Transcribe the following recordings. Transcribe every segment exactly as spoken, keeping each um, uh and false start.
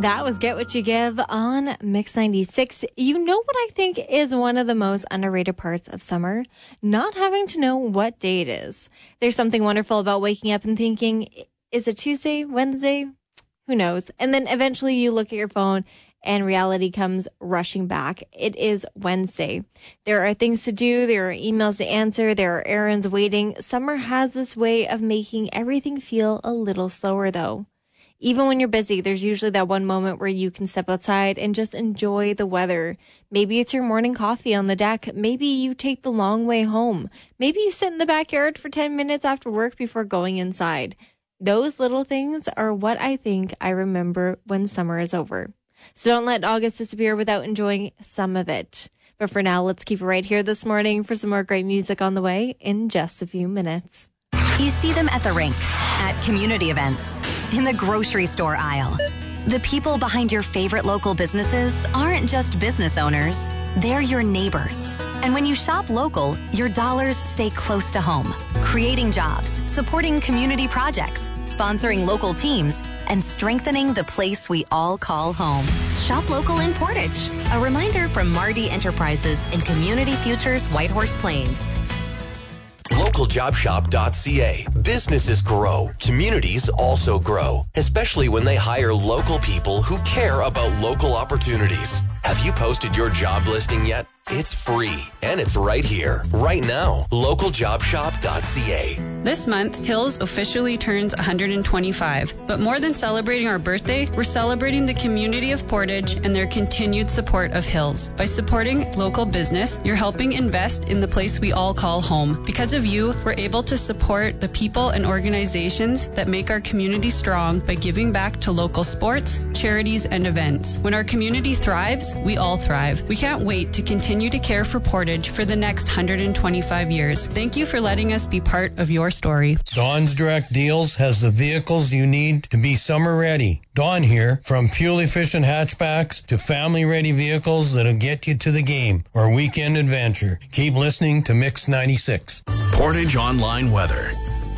That was Get What You Give on Mix ninety-six. You know what I think is one of the most underrated parts of summer? Not having to know what day it is. There's something wonderful about waking up and thinking, is it Tuesday, Wednesday? Who knows? And then eventually you look at your phone and reality comes rushing back. It is Wednesday. There are things to do. There are emails to answer. There are errands waiting. Summer has this way of making everything feel a little slower, though. Even when you're busy, there's usually that one moment where you can step outside and just enjoy the weather. Maybe it's your morning coffee on the deck. Maybe you take the long way home. Maybe you sit in the backyard for ten minutes after work before going inside. Those little things are what I think I remember when summer is over. So don't let August disappear without enjoying some of it. But for now, let's keep it right here this morning for some more great music on the way in just a few minutes. You see them at the rink, at community events, in the grocery store aisle. The people behind your favorite local businesses aren't just business owners, they're your neighbors. And when you shop local, your dollars stay close to home, creating jobs, supporting community projects, sponsoring local teams, and strengthening the place we all call home. Shop local in Portage. A reminder from Mardi Enterprises in Community Futures Whitehorse Plains. local job shop dot c a. Businesses grow. Communities also grow, especially when they hire local people who care about local opportunities. Have you posted your job listing yet? It's free, and it's right here, right now. local job shop dot c a. This month, Hills officially turns one hundred twenty-five. But more than celebrating our birthday, we're celebrating the community of Portage and their continued support of Hills. By supporting local business, you're helping invest in the place we all call home. Because of you, we're able to support the people and organizations that make our community strong by giving back to local sports, charities, and events. When our community thrives, we all thrive. We can't wait to continue to care for Portage for the next one hundred twenty-five years. Thank you for letting us be part of your story. Dawn's Direct Deals has the vehicles you need to be summer ready. Dawn here, from fuel-efficient hatchbacks to family-ready vehicles that'll get you to the game or weekend adventure. Keep listening to Mix ninety-six. Portage Online Weather.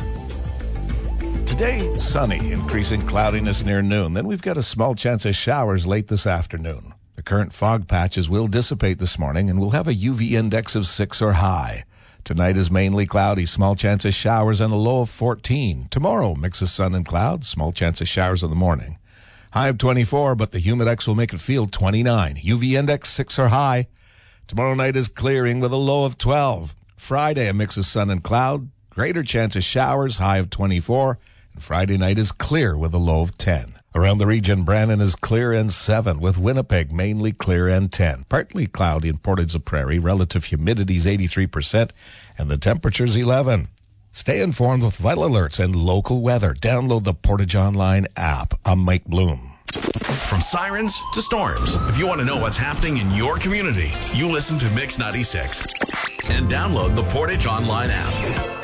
Today, sunny, increasing cloudiness near noon. Then we've got a small chance of showers late this afternoon. The current fog patches will dissipate this morning, and we'll have a U V index of six or high. Tonight is mainly cloudy, small chance of showers, and a low of fourteen. Tomorrow, mix of sun and clouds, small chance of showers in the morning. High of twenty-four, but the humidex will make it feel twenty-nine. U V index six or high. Tomorrow night is clearing with a low of twelve. Friday, a mix of sun and cloud, greater chance of showers, high of twenty-four. And Friday night is clear with a low of ten. Around the region, Brandon is clear and seven, with Winnipeg mainly clear and ten. Partly cloudy in Portage-la-Prairie, relative humidity is eighty-three percent, and the temperature's eleven. Stay informed with vital alerts and local weather. Download the Portage Online app. I'm Mike Bloom. From sirens to storms, if you want to know what's happening in your community, you listen to Mix ninety-six and download the Portage Online app.